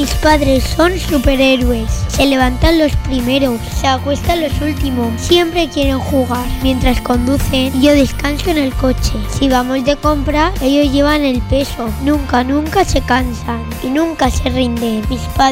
Mis padres son superhéroes. Se levantan los primeros, se acuestan los últimos. Siempre quieren jugar mientras conducen y yo descanso en el coche. Si vamos de compra, ellos llevan el peso. Nunca se cansan y nunca se rinden. Mis padres